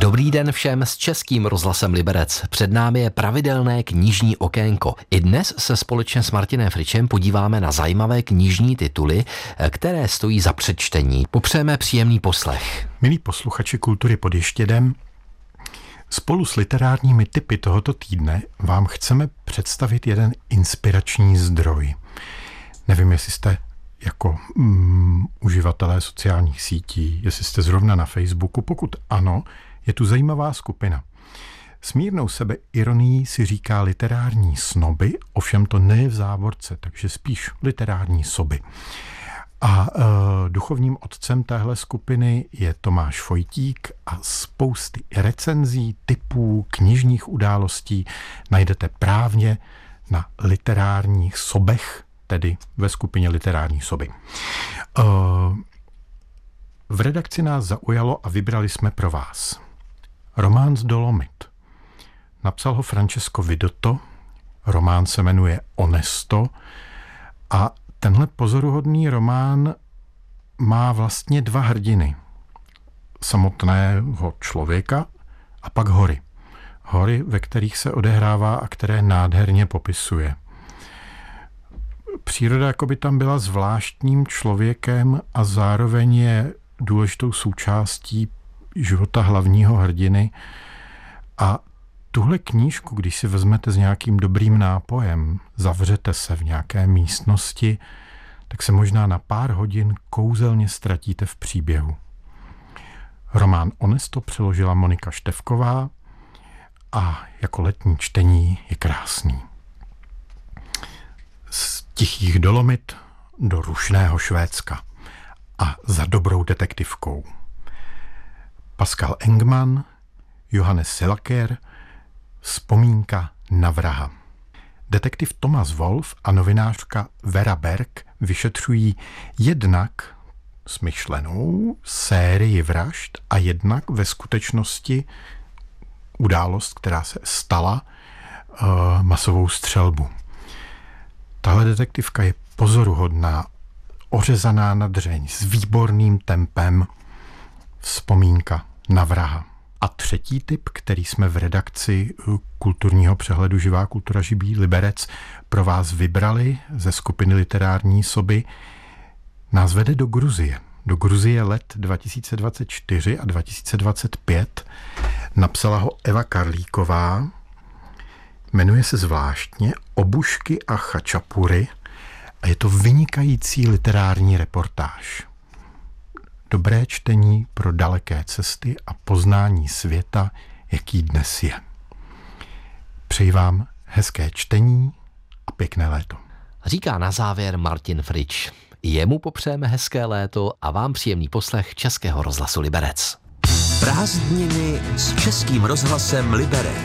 Dobrý den všem s Českým rozhlasem Liberec. Před námi je pravidelné knižní okénko. I dnes se společně s Martinem Fričem podíváme na zajímavé knižní tituly, které stojí za přečtení. Popřejeme příjemný poslech. Milí posluchači Kultury pod Ještědem, spolu s literárními tipy tohoto týdne vám chceme představit jeden inspirační zdroj. Nevím, jestli jste jako uživatelé sociálních sítí, jestli jste zrovna na Facebooku. Pokud ano, je tu zajímavá skupina. S mírnou sebeironií si říká literární snoby, ovšem to ne v závorce, takže spíš literární soby. A duchovním otcem téhle skupiny je Tomáš Fojtík a spousty recenzí, tipů, knižních událostí najdete právě na literárních sobech, tedy ve skupině literární soby. V redakci nás zaujalo a vybrali jsme pro vás román z Dolomit. Napsal ho Francesco Vidotto, román se jmenuje Onesto a tenhle pozoruhodný román má vlastně dva hrdiny. Samotného člověka a pak hory. Hory, ve kterých se odehrává a které nádherně popisuje. Příroda jako by tam byla zvláštním člověkem a zároveň je důležitou součástí života hlavního hrdiny. A tuhle knížku, když si vezmete s nějakým dobrým nápojem, zavřete se v nějaké místnosti, tak se možná na pár hodin kouzelně ztratíte v příběhu. Román Onesto přeložila Monika Števková a jako letní čtení je krásný. Z tichých Dolomit do rušného Švédska a za dobrou detektivkou. Pascal Engman, Johannes Selaker, Vzpomínka na vraha. Detektiv Thomas Wolf a novinářka Vera Berg vyšetřují jednak smyšlenou sérii vražd a jednak ve skutečnosti událost, která se stala, masovou střelbu. Tahle detektivka je pozoruhodná, ořezaná na dřeň, s výborným tempem. Vzpomínka na vraha. A třetí tip, který jsme v redakci kulturního přehledu Živá kultura žibý Liberec pro vás vybrali ze skupiny literární soby, nás vede do Gruzie. Do Gruzie let 2024 a 2025. Napsala ho Eva Karlíková. Jmenuje se zvláštně Obušky a chačapury a je to vynikající literární reportáž. Dobré čtení pro daleké cesty a poznání světa, jaký dnes je. Přeji vám hezké čtení a pěkné léto. Říká na závěr Martin Frič. Jemu popřejeme hezké léto a vám příjemný poslech Českého rozhlasu Liberec. Prázdniny s Českým rozhlasem Liberec.